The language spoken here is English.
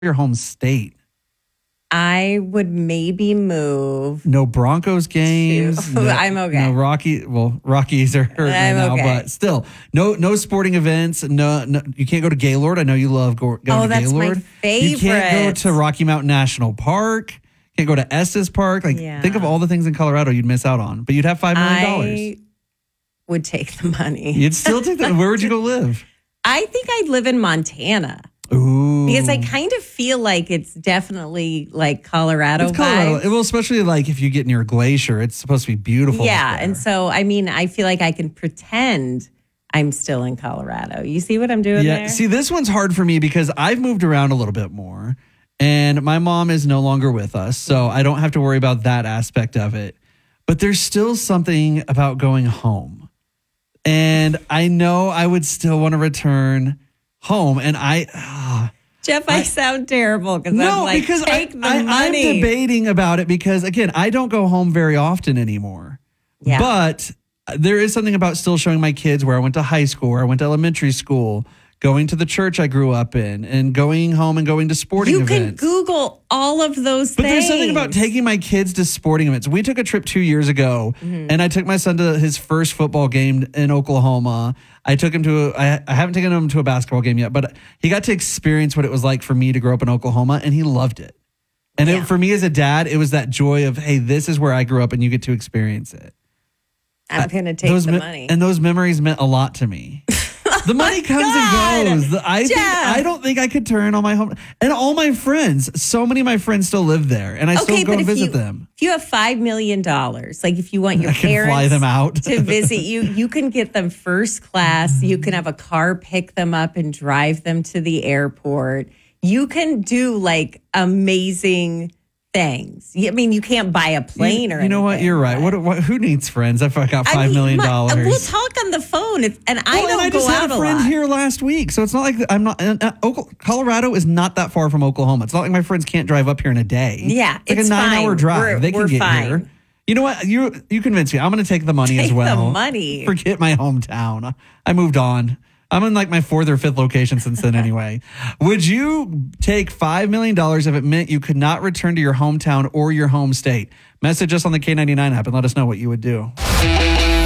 your home state? I would maybe move. No Broncos games. I'm okay. No Rockies are hurt right now, okay. but still, no sporting events. No, you can't go to Gaylord. I know you love going to Gaylord. That's my favorite. You can't go to Rocky Mountain National Park. Can't go to Estes Park. Think of all the things in Colorado you'd miss out on, but you'd have $5 million. I would take the money. You'd still take that. Where would you go live? I think I'd live in Montana. Ooh. Because I kind of feel like it's definitely like Colorado vibes. Well, especially like if you get near a glacier, it's supposed to be beautiful. Yeah. And so, I feel like I can pretend I'm still in Colorado. You see what I'm doing there? See, this one's hard for me because I've moved around a little bit more and my mom is no longer with us. So I don't have to worry about that aspect of it. But there's still something about going home. And I know I would still want to return home. And Jeff, I sound terrible because I'm like, because take the money. I'm debating about it because, again, I don't go home very often anymore. Yeah. But there is something about still showing my kids where I went to high school, where I went to elementary school, going to the church I grew up in, and going home and going to sporting events. You can Google all of those things. But there's something about taking my kids to sporting events. We took a trip 2 years ago, and I took my son to his first football game in Oklahoma. I took him I haven't taken him to a basketball game yet, but he got to experience what it was like for me to grow up in Oklahoma, and he loved it. And for me as a dad, it was that joy of, hey, this is where I grew up, and you get to experience it. I'm going to take the money. And those memories meant a lot to me. The money comes and goes. I don't think I could turn on my home. And all my friends, so many of my friends still live there. And I still go and visit them. If you have $5 million, like if you want your parents fly them out to visit you, you can get them first class. You can have a car pick them up and drive them to the airport. You can do like amazing things. I mean, you can't buy a plane or anything. You know what? You're right. Who needs friends if I got $5 million? We'll talk on the phone. I just had a friend here last week. So it's not like I'm not. Colorado is not that far from Oklahoma. It's not like my friends can't drive up here in a day. Yeah, it's like a 9-hour drive. They can get here. You know what? You convinced me. I'm going to take the money as well. Take the money. Forget my hometown. I moved on. I'm in like my 4th or 5th location since then anyway. Would you take $5 million if it meant you could not return to your hometown or your home state? Message us on the K99 app and let us know what you would do.